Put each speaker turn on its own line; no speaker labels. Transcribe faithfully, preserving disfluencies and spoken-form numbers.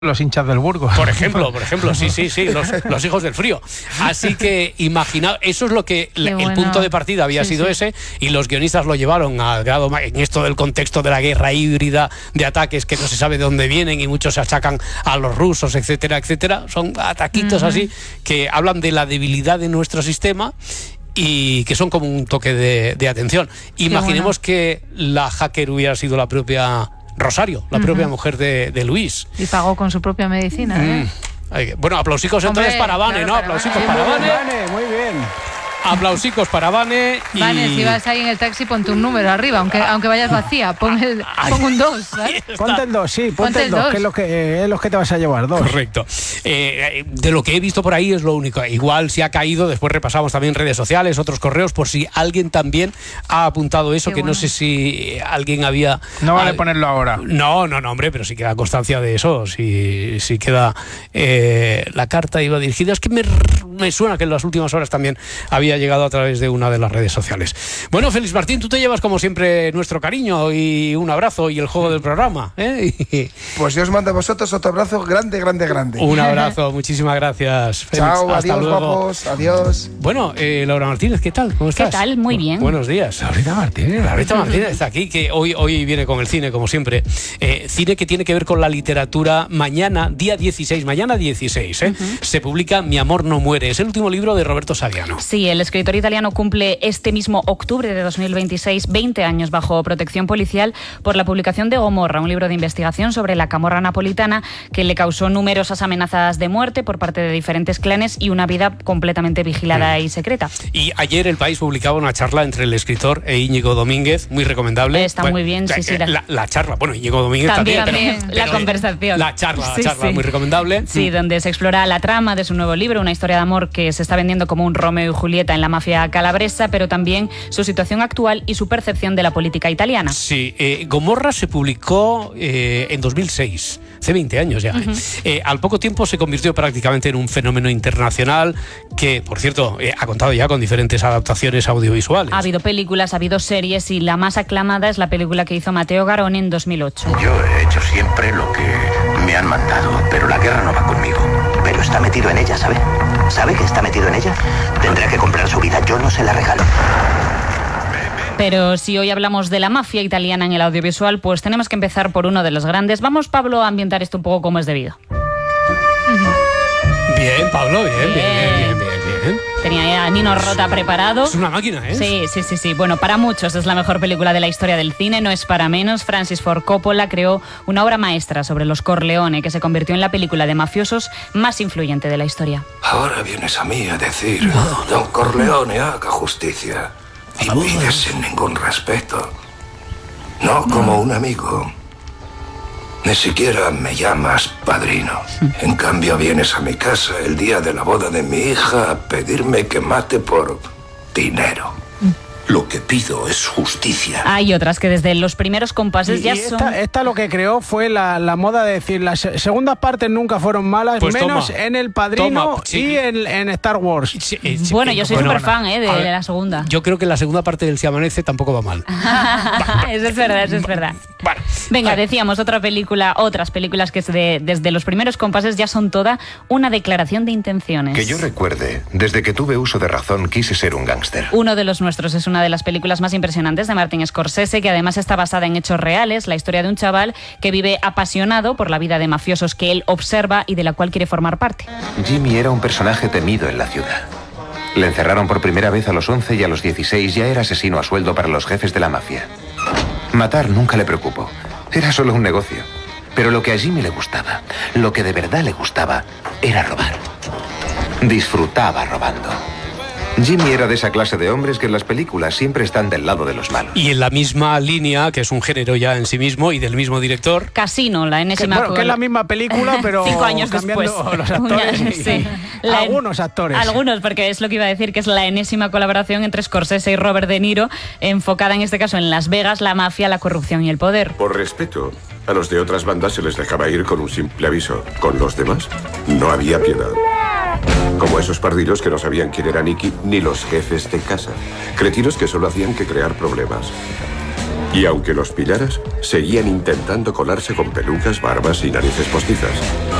Los hinchas del Burgos.
Por ejemplo, por ejemplo, sí, sí, sí, los, los hijos del frío. Así que imagina, eso es lo que la, el punto de partida había sí, sido sí. ese, y los guionistas lo llevaron al grado en esto del contexto de la guerra híbrida, de ataques que no se sabe de dónde vienen y muchos se achacan a los rusos, etcétera, etcétera. Son ataquitos uh-huh. así que hablan de la debilidad de nuestro sistema y que son como un toque de, de atención. Imaginemos bueno. que la hacker hubiera sido la propia Rosario, la uh-huh. propia mujer de, de Luis.
Y pagó con su propia medicina, ¿eh?
Mm. Bueno, aplausicos Hombre, entonces para Vane, claro, ¿no? Para aplausicos
Vane.
para Vane.
Vane, muy bien.
Aplausicos para Vane. Y...
Vane, si vas ahí en el taxi, ponte un número arriba, aunque, aunque vayas vacía. Pon, el, pon un dos, ¿sabes?
Ponte el dos, sí, ponte, ponte el dos, que es lo que, es lo que te vas a llevar, dos.
Correcto. Eh, de lo que he visto por ahí es lo único. Igual si ha caído, después repasamos también redes sociales, otros correos, por si alguien también ha apuntado eso, Qué que bueno. no sé si alguien había...
No vale ah, ponerlo ahora.
No, no, no, hombre, pero sí queda constancia de eso, si, si queda... Eh, la carta iba dirigida. Es que me, me suena que en las últimas horas también había llegado a través de una de las redes sociales. Bueno, Félix Martín, tú te llevas como siempre nuestro cariño y un abrazo y el juego del programa, ¿eh?
Pues Dios manda a vosotros otro abrazo grande, grande, grande.
Un abrazo, muchísimas gracias, Félix.
Chao,
Hasta
adiós,
luego.
guapos, adiós.
Bueno, eh, Laura Martínez, ¿qué tal? ¿Cómo estás?
¿Qué tal? Muy bien.
Buenos días.
Laurita Martínez.
Laurita Martínez está aquí, que hoy, hoy viene con el cine, como siempre. Eh, cine que tiene que ver con la literatura. Mañana, día dieciséis, mañana dieciséis, ¿eh? Uh-huh. Se publica Mi amor no muere. Es el último libro de Roberto Saviano.
Sí, el escritor italiano cumple este mismo octubre de dos mil veintiséis veinte años bajo protección policial por la publicación de Gomorra, un libro de investigación sobre la camorra napolitana que le causó numerosas amenazas de muerte por parte de diferentes clanes y una vida completamente vigilada mm. y secreta.
Y ayer El País publicaba una charla entre el escritor e Íñigo Domínguez, muy recomendable.
Está
bueno,
muy bien, sí, sí.
La, la, la charla, bueno, Íñigo Domínguez también.
También,
pero,
la
pero,
conversación.
La charla, la
sí,
charla,
sí.
muy recomendable.
Sí, mm. donde se explora la trama de su nuevo libro, una historia de amor que se está vendiendo como un Romeo y Julieta en la mafia calabresa, pero también su situación actual y su percepción de la política italiana.
Sí, eh, Gomorra se publicó eh, en dos mil seis, hace veinte años ya. Uh-huh. eh, al poco tiempo se convirtió prácticamente en un fenómeno internacional que, por cierto, eh, ha contado ya con diferentes adaptaciones audiovisuales.
Ha habido películas, ha habido series y la más aclamada es la película que hizo Matteo Garrone en dos mil ocho.
Yo he hecho siempre lo que me han mandado, pero la guerra no va conmigo. Pero está metido en ella, ¿sabe? ¿Sabe que está metido en ella? Tendrá que comprar su vida, yo no se la regalo.
Pero si hoy hablamos de la mafia italiana en el audiovisual, pues tenemos que empezar por uno de los grandes. Vamos, Pablo, a ambientar esto un poco como es debido.
Bien, Pablo, bien, bien, bien, bien, bien. bien.
Tenía a Nino Rota preparado.
Es una máquina, ¿eh?
Sí, sí, sí, sí. Bueno, para muchos es la mejor película de la historia del cine, no es para menos. Francis Ford Coppola creó una obra maestra sobre los Corleone que se convirtió en la película de mafiosos más influyente de la historia.
Ahora vienes a mí a decir, no, Don Corleone, haga justicia. Y vives sin ningún respeto. No como un amigo. Ni siquiera me llamas padrino. En cambio vienes a mi casa el día de la boda de mi hija a pedirme que mate por dinero. Lo que pido es justicia.
Hay otras que desde los primeros compases
y,
ya
y esta,
son...
Esta lo que creó fue la, la moda de decir las segundas partes nunca fueron malas, pues menos toma, en El Padrino toma, sí. y en, en Star Wars.
Sí, sí,
bueno, yo soy
bueno,
súper fan eh, de,
ver,
de la segunda.
Yo creo que la segunda parte del Si Amanece tampoco va mal.
Eso es verdad, eso es verdad.
Vale.
Venga, decíamos otra película, otras películas que de, desde los primeros compases ya son toda una declaración de intenciones.
Que yo recuerde, desde que tuve uso de razón quise ser un gángster.
Uno de los nuestros es una de las películas más impresionantes de Martin Scorsese, que además está basada en hechos reales, la historia de un chaval que vive apasionado por la vida de mafiosos que él observa y de la cual quiere formar parte.
Jimmy era un personaje temido en la ciudad. Le encerraron por primera vez a los once y a los dieciséis ya era asesino a sueldo para los jefes de la mafia. Matar nunca le preocupó, era solo un negocio. Pero lo que a Jimmy le gustaba, lo que de verdad le gustaba, era robar. Disfrutaba robando. Jimmy era de esa clase de hombres que en las películas siempre están del lado de los malos.
Y en la misma línea, que es un género ya en sí mismo y del mismo director.
Casino, la enésima...
Que, bueno, que es la misma película, pero
cinco años
cambiando
después.
los actores.
Una,
y,
sí.
la, algunos actores.
Algunos, porque es lo que iba a decir, que es la enésima colaboración entre Scorsese y Robert De Niro, enfocada en este caso en Las Vegas, la mafia, la corrupción y el poder.
Por respeto, a los de otras bandas se les dejaba ir con un simple aviso. Con los demás, no había piedad. Como esos pardillos que no sabían quién era Nicky ni los jefes de casa. Cretinos que solo hacían que crear problemas. Y aunque los pillaras, seguían intentando colarse con pelucas, barbas y narices postizas.